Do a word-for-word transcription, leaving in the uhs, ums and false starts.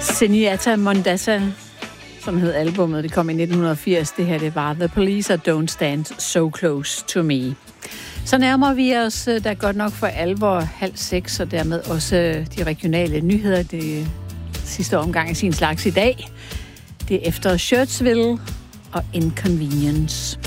Zenyatta Mondatta, som hed albumet. Det kom i nitten firs. Det her, det var The Police og Don't Stand So Close To Me. Så nærmer vi os, der godt nok for alvor, halv seks, og dermed også de regionale nyheder. Det sidste omgang af sin slags i dag. Det er efter Shirtsville og Inconvenience.